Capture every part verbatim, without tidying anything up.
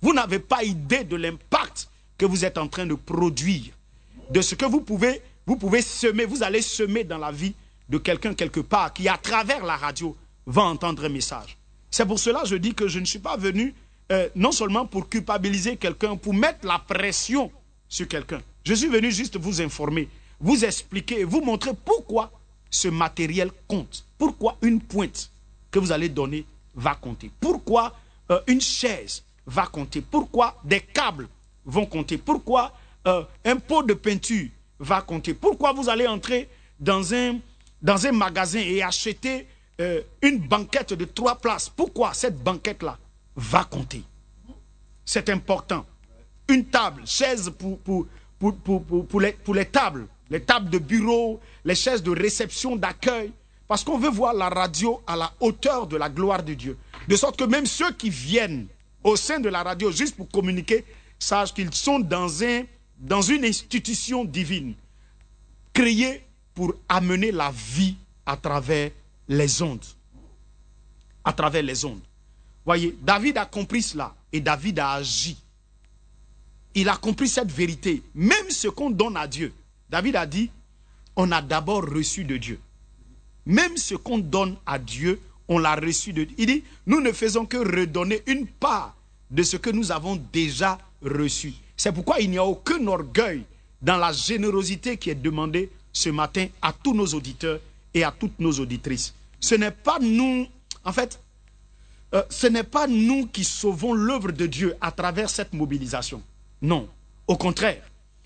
Vous n'avez pas idée de l'impact que vous êtes en train de produire, de ce que vous pouvez, vous pouvez semer, vous allez semer dans la vie de quelqu'un quelque part qui, à travers la radio, va entendre un message. C'est pour cela que je dis que je ne suis pas venu euh, non seulement pour culpabiliser quelqu'un, pour mettre la pression sur quelqu'un. Je suis venu juste vous informer, vous expliquer, vous montrer pourquoi ce matériel compte. Pourquoi une pointe que vous allez donner va compter. Pourquoi euh, une chaise va compter. Pourquoi des câbles vont compter. Pourquoi euh, un pot de peinture va compter. Pourquoi vous allez entrer dans un, dans un magasin et acheter euh, une banquette de trois places. Pourquoi cette banquette-là va compter. C'est important. Une table, chaise pour, pour, pour, pour, pour, pour, les, pour les tables. Les tables de bureau, les chaises de réception, d'accueil. Parce qu'on veut voir la radio à la hauteur de la gloire de Dieu. De sorte que même ceux qui viennent au sein de la radio juste pour communiquer, sachent qu'ils sont dans, un, dans une institution divine, créée pour amener la vie à travers les ondes. À travers les ondes. Voyez, David a compris cela et David a agi. Il a compris cette vérité. Même ce qu'on donne à Dieu. David a dit, on a d'abord reçu de Dieu. Même ce qu'on donne à Dieu, on l'a reçu de Dieu. Il dit, nous ne faisons que redonner une part de ce que nous avons déjà reçu. C'est pourquoi il n'y a aucun orgueil dans la générosité qui est demandée ce matin à tous nos auditeurs et à toutes nos auditrices. Ce n'est pas nous, en fait, euh, ce n'est pas nous qui sauvons l'œuvre de Dieu à travers cette mobilisation. Non, au contraire.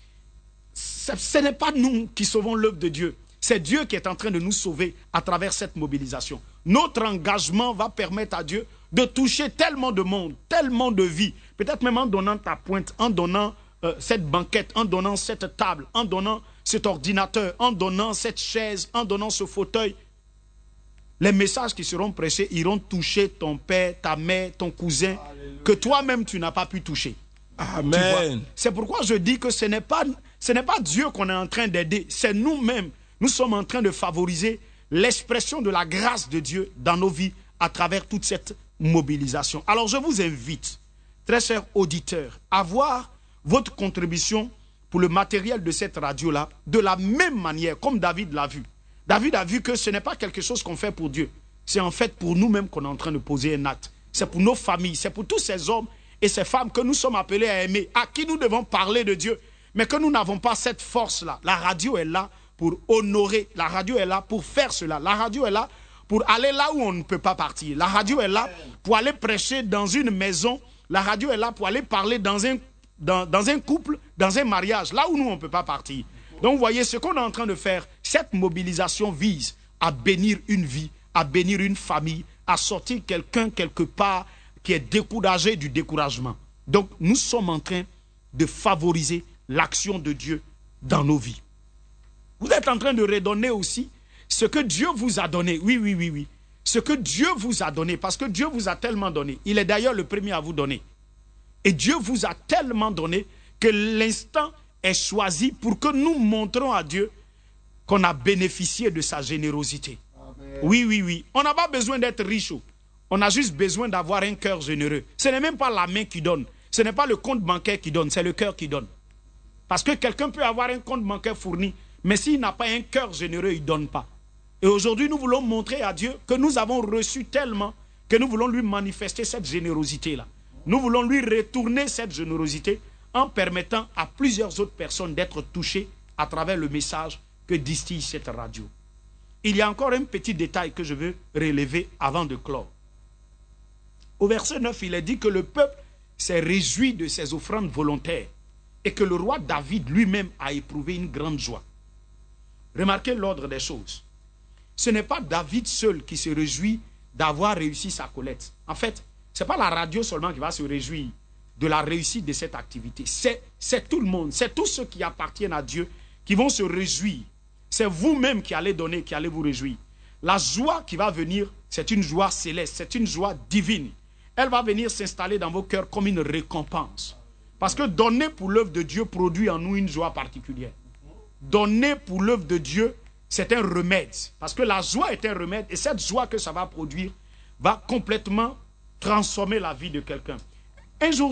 Ce, ce n'est pas nous qui sauvons l'œuvre de Dieu. C'est Dieu qui est en train de nous sauver à travers cette mobilisation. Notre engagement va permettre à Dieu de toucher tellement de monde, tellement de vies. Peut-être même en donnant ta pointe, en donnant euh, cette banquette, en donnant cette table, en donnant cet ordinateur, en donnant cette chaise, en donnant ce fauteuil. Les messages qui seront prêchés iront toucher ton père, ta mère, ton cousin, Alléluia, que toi-même tu n'as pas pu toucher. Amen. C'est pourquoi je dis que ce n'est pas, ce n'est pas Dieu qu'on est en train d'aider, c'est nous-mêmes. Nous sommes en train de favoriser l'expression de la grâce de Dieu dans nos vies à travers toute cette mobilisation. Alors je vous invite, très chers auditeurs, à voir votre contribution pour le matériel de cette radio-là de la même manière, comme David l'a vu. David a vu que ce n'est pas quelque chose qu'on fait pour Dieu. C'est en fait pour nous-mêmes qu'on est en train de poser un acte. C'est pour nos familles, c'est pour tous ces hommes et ces femmes que nous sommes appelés à aimer, à qui nous devons parler de Dieu, mais que nous n'avons pas cette force-là. La radio est là pour honorer, la radio est là pour faire cela. La radio est là pour aller là où on ne peut pas partir. La radio est là pour aller prêcher dans une maison. La radio est là pour aller parler dans un, dans, dans un couple, dans un mariage, là où nous on ne peut pas partir. Donc vous voyez, ce qu'on est en train de faire, cette mobilisation vise à bénir une vie, à bénir une famille, à sortir quelqu'un quelque part qui est découragé du découragement. Donc nous sommes en train de favoriser l'action de Dieu dans nos vies. Vous êtes en train de redonner aussi ce que Dieu vous a donné. Oui, oui, oui, oui. Ce que Dieu vous a donné, parce que Dieu vous a tellement donné. Il est d'ailleurs le premier à vous donner. Et Dieu vous a tellement donné que l'instant est choisi pour que nous montrons à Dieu qu'on a bénéficié de sa générosité. Amen. Oui, oui, oui. On n'a pas besoin d'être riche. On a juste besoin d'avoir un cœur généreux. Ce n'est même pas la main qui donne. Ce n'est pas le compte bancaire qui donne, c'est le cœur qui donne. Parce que quelqu'un peut avoir un compte bancaire fourni, mais s'il n'a pas un cœur généreux, il ne donne pas. Et aujourd'hui, nous voulons montrer à Dieu que nous avons reçu tellement que nous voulons lui manifester cette générosité-là. Nous voulons lui retourner cette générosité en permettant à plusieurs autres personnes d'être touchées à travers le message que distille cette radio. Il y a encore un petit détail que je veux relever avant de clore. Au verset neuf, il est dit que le peuple s'est réjoui de ses offrandes volontaires et que le roi David lui-même a éprouvé une grande joie. Remarquez l'ordre des choses. Ce n'est pas David seul qui se réjouit d'avoir réussi sa collecte. En fait, ce n'est pas la radio seulement qui va se réjouir de la réussite de cette activité. C'est tout le monde, c'est tous ceux qui appartiennent à Dieu qui vont se réjouir. C'est vous-même qui allez donner, qui allez vous réjouir. La joie qui va venir, c'est une joie céleste, c'est une joie divine. Elle va venir s'installer dans vos cœurs comme une récompense. Parce que donner pour l'œuvre de Dieu produit en nous une joie particulière. Donner pour l'œuvre de Dieu, c'est un remède. Parce que la joie est un remède et cette joie que ça va produire va complètement transformer la vie de quelqu'un. Un jour,